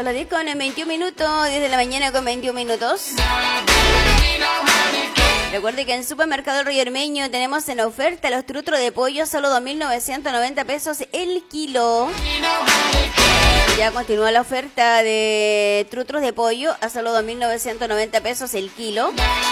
Son las 10 con 21 minutos, 10 de la mañana con 21 minutos. Recuerde que en Supermercado El Río Ormeño tenemos en oferta los trutros de pollo, solo 2.990 pesos el kilo. Ya continúa la oferta de trutros de pollo a solo 2.990 pesos el kilo.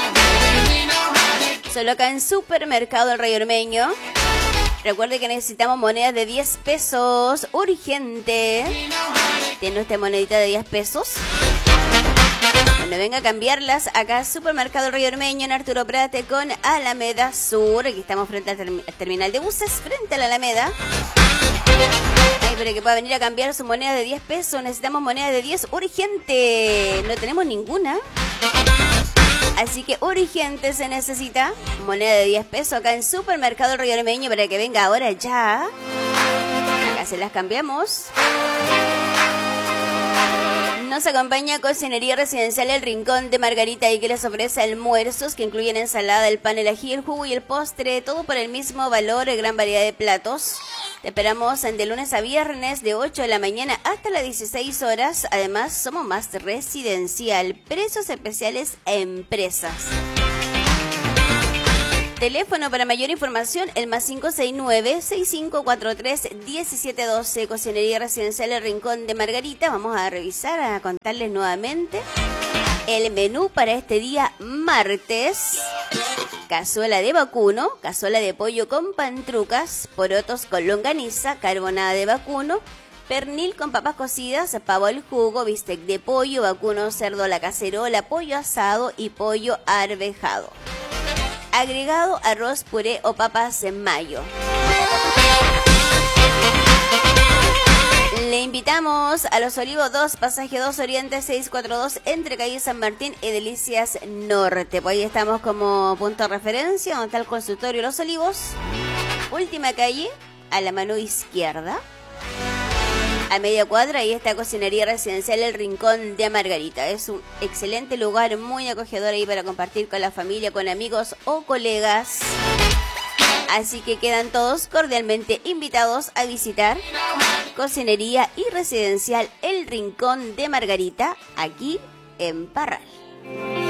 Solo acá en Supermercado El Río Ormeño. Recuerde que necesitamos monedas de 10 pesos, urgente. ¿Tiene usted monedita de 10 pesos? Bueno, venga a cambiarlas acá Supermercado El Río Ormeño en Arturo Prate con Alameda Sur. Aquí estamos frente al terminal de buses, frente a la Alameda. Ay, pero que pueda venir a cambiar su moneda de 10 pesos. Necesitamos moneda de 10 urgente. No tenemos ninguna. Así que urgente se necesita moneda de 10 pesos acá en Supermercado El Río Ormeño para que venga ahora ya. Acá se las cambiamos. Nos acompaña Cocinería Residencial El Rincón de Margarita y que les ofrece almuerzos que incluyen ensalada, el pan, el ají, el jugo y el postre, todo por el mismo valor, gran variedad de platos. Te esperamos de lunes a viernes de 8 de la mañana hasta las 16 horas. Además, somos más residencial, precios especiales a empresas. Teléfono para mayor información, el más 569-6543-1712. Cocinería Residencial El Rincón de Margarita. Vamos a revisar, a contarles nuevamente el menú para este día martes. Cazuela de vacuno, cazuela de pollo con pantrucas, porotos con longaniza, carbonada de vacuno, pernil con papas cocidas, pavo al jugo, bistec de pollo, vacuno, cerdo a la cacerola, pollo asado y pollo arvejado. Agregado arroz, puré o papas en mayo. Le invitamos a Los Olivos 2, pasaje 2 Oriente 642, entre calle San Martín y Delicias Norte. Pues ahí estamos como punto de referencia, donde está el consultorio Los Olivos. Última calle, a la mano izquierda. A media cuadra, ahí está Cocinería Residencial El Rincón de Margarita. Es un excelente lugar, muy acogedor ahí para compartir con la familia, con amigos o colegas. Así que quedan todos cordialmente invitados a visitar Cocinería y Residencial El Rincón de Margarita, aquí en Parral.